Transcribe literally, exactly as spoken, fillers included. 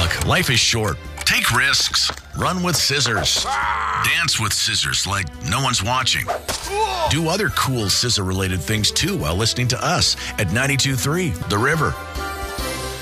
Look, life is short. Take risks. Run with scissors. Dance with scissors like no one's watching. Do other cool scissor-related things too while listening to us at ninety-two point three The River.